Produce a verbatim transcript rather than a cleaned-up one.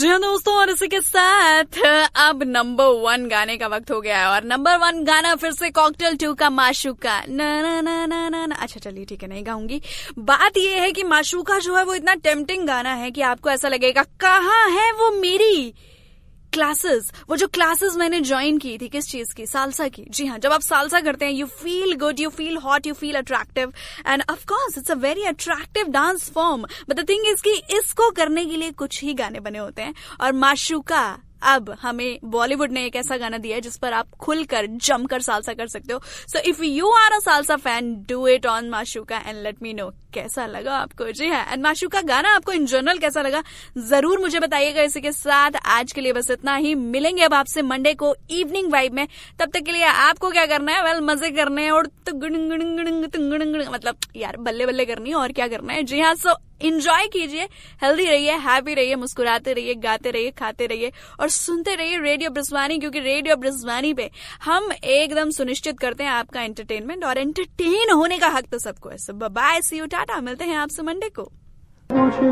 जी हाँ दोस्तों, और इसी के साथ अब नंबर वन गाने का वक्त हो गया है। और नंबर वन गाना फिर से कॉकटेल टू का माशूका। ना ना ना ना ना ना अच्छा चलिए ठीक है, नहीं गाऊंगी। बात ये है कि माशूका जो है वो इतना टेम्पटिंग गाना है कि आपको ऐसा लगेगा कहाँ है वो मेरी क्लासेस, वो जो क्लासेस मैंने ज्वाइन की थी, किस चीज की, सालसा की। जी हाँ, जब आप सालसा करते हैं you feel good, you feel hot, you feel attractive, end of course it's a very attractive dance form. But the thing is कि इसको करने के लिए कुछ ही गाने बने होते हैं, और माशूका अब हमें बॉलीवुड ने एक ऐसा गाना दिया है जिस पर आप खुलकर जमकर सालसा कर सकते हो। So if you are a salsa fan, do it on माशूका and let me know कैसा लगा आपको। जी हाँ, एंड माशूका गाना आपको इन जनरल कैसा लगा जरूर मुझे बताइएगा। इसी के साथ आज के लिए बस इतना ही। मिलेंगे अब आपसे मंडे को इवनिंग वाइब में। तब तक के लिए आपको क्या करना है, वेल मजे करने हैं और मतलब यार बल्ले बल्ले करनी है, और क्या करना है। जी हाँ, सो एंजॉय कीजिए, हेल्दी रहिए, हैप्पी रहिए, मुस्कुराते रहिए, गाते रहिए, खाते रहिए और सुनते रहिए रेडियो ब्रिजवानी, क्योंकि रेडियो ब्रिजवानी पे हम एकदम सुनिश्चित करते हैं आपका एंटरटेनमेंट, और एंटरटेन होने का हक तो सबको है। सो बाय, सी यू, टाटा, मिलते हैं आपसे मंडे को।